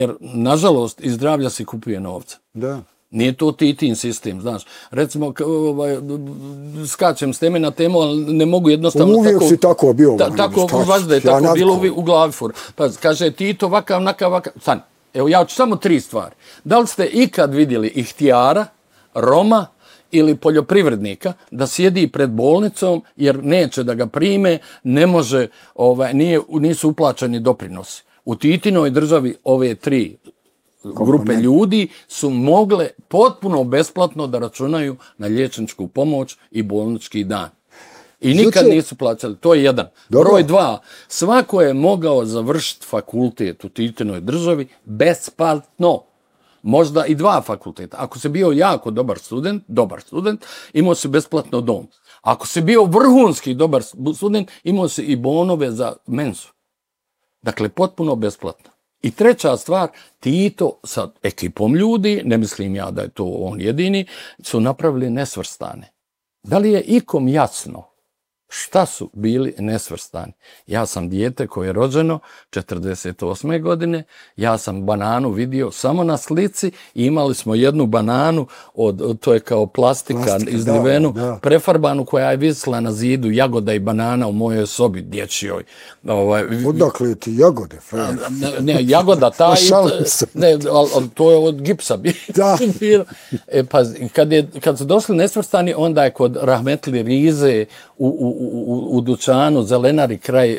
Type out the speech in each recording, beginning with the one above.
Jer, nažalost, iz zdravlja se kupuje novca. Da. Nije to Titin sistem, znaš. Recimo, skačem s teme na temu, ali ne mogu jednostavno... Uvijek si tako bio. Tako, baš da je tako bilo u glavi fur. Pa, kaže, Tito, vakav, nakav. Stan, evo, ja ću samo 3 stvari. Da li ste ikad vidjeli ihtijara, Roma ili poljoprivrednika da sjedi pred bolnicom jer neće da ga prime, ne može, nisu uplaćeni doprinosi. U Titinoj državi ove 3 grupe ljudi su mogle potpuno besplatno da računaju na liječničku pomoć i bolnički dan. I nikad nisu plaćali. To je jedan. Broj 2. Svako je mogao završiti fakultet u Titinoj državi besplatno. Možda i 2 fakulteta. Ako si bio jako dobar student, imao si besplatno dom. Ako si bio vrhunski dobar student, imao si i bonove za menzu. Dakle, potpuno besplatno. I 3. stvar, Tito sa ekipom ljudi, ne mislim ja da je to on jedini, su napravili nesvrstane. Da li je ikom jasno šta su bili nesvrstani? Ja sam dijete koje je rođeno 48. godine, ja sam bananu vidio samo na slici i imali smo jednu bananu, to je kao plastika izdrivenu, prefarbanu koja je visila na zidu, jagoda i banana u mojoj sobi dječjoj. Odakle ti jagode, frajer? Ne, jagoda ta, ali to je od gipsa. Da. Pa, kad su došli nesvrstani, onda je kod Rahmetli Rize u dućanu Zelenari kraj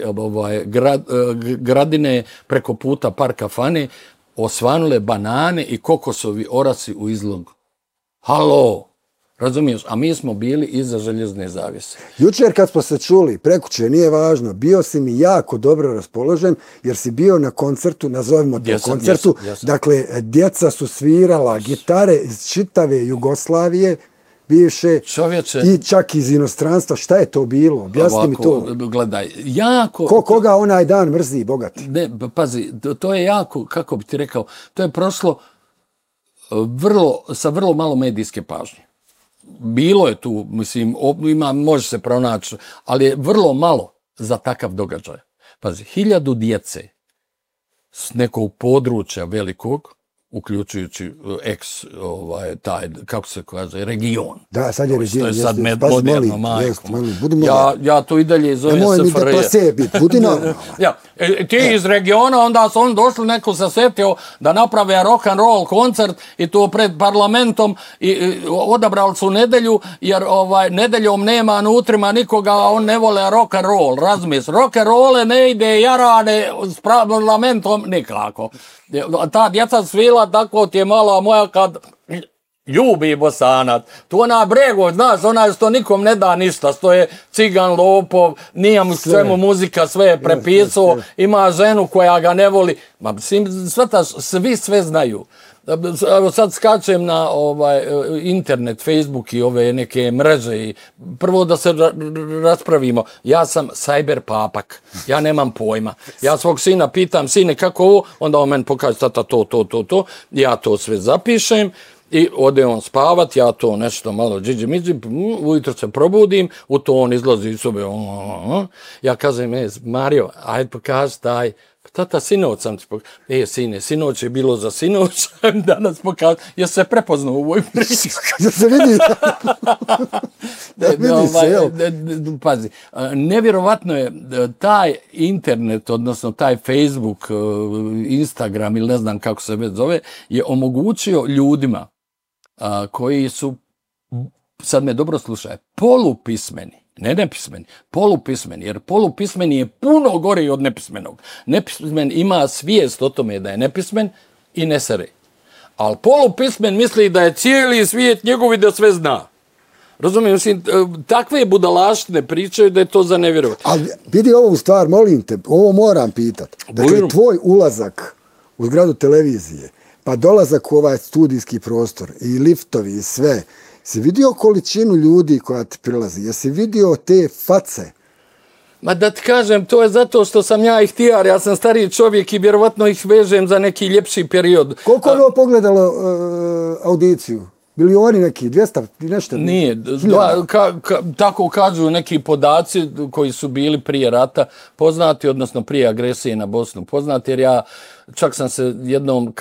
Gradine preko puta Parka Fane osvanule banane i kokosovi orasi u izlogu. Halo, razumiješ? A mi smo bili iza željezne zavjese. Jučer kad smo se čuli, prekuće, nije važno, bio si mi jako dobro raspoložen jer si bio na koncertu, nazovimo to koncertu. Dakle, djeca su svirala gitare iz čitave Jugoslavije, bivše, i čak iz inostranstva. Šta je to bilo? Objasni mi to. Gledaj, jako... Koga onaj dan mrzi, bogati? Ne, pazi, to je jako, kako bi ti rekao, to je prošlo sa vrlo malo medijske pažnje. Bilo je tu, mislim, može se pronaći, ali je vrlo malo za takav događaj. Pazi, 1000 djece s nekog područja velikog, uključujući taj, kako se kaže, region. Da, sad je region. To je sad moderno, majko. Ja to i dalje zovem SFRJ. Nemoj mi da plase biti, budi normalno. Ti iz regiona, onda su oni došli, neko se setio da naprave rock and roll koncert i to pred parlamentom i odabrali su nedelju, jer nedeljom nema nutrima nikoga, a on ne vole rock and roll, razumiješ. Rock and roll ne ide jarane s parlamentom nikako. Ta djeca svila, tako ti je mala moja kad ljubi Bosanac. Tu ona brego, znaš, ona što nikom ne da ništa, što je cigan, lopov, nije mu svemu muzika, sve je prepisao, ima ženu koja ga ne voli. Ma, svi sve znaju. Evo sad skačem na internet, Facebook i ove neke mreže i prvo da se raspravimo. Ja sam cyber papak, ja nemam pojma. Ja svog sina pitam, sine kako ovo, onda on meni pokaže tata to. Ja to sve zapišem i ode on spavat, ja to nešto malo džiđi, ujutro se probudim, u to on izlazi iz sobe. Ja kažem, Mario, ajde pokaži taj. Tata, sinoć sam ti pokazao. Sine, sinoć je bilo za sinoć, danas pokazao. Ja se prepoznao u ovoj priči. Da se vidi. Pazi, nevjerovatno je taj internet, odnosno taj Facebook, Instagram ili ne znam kako se već zove, je omogućio ljudima koji su, sad me dobro slušaj, polupismeni. Ne nepismeni, polupismeni, jer polupismeni je puno gori od nepismenog. Nepismen ima svijest o tome da je nepismen i ne sere. Ali polupismen misli da je cijeli svijet njegov i da sve zna. Razumijem, takve budalaštine pričaju da je to za nevjerovati. Ali vidi ovu stvar, molim te, ovo moram pitati. Dakle, tvoj ulazak u zgradu televizije, pa dolazak u ovaj studijski prostor i liftovi i sve, jesi vidio količinu ljudi koja ti prilazi? Jesi vidio te face? Ma da ti kažem, to je zato što sam ja ihtijar, ja sam stariji čovjek i vjerovatno ih vežem za neki ljepši period. Koliko je pogledalo audiciju? Milioni neki, 200 i nešto. Nije, tako kažu neki podaci koji su bili prije rata poznati, odnosno prije agresije na Bosnu poznati, jer ja čak sam se jednom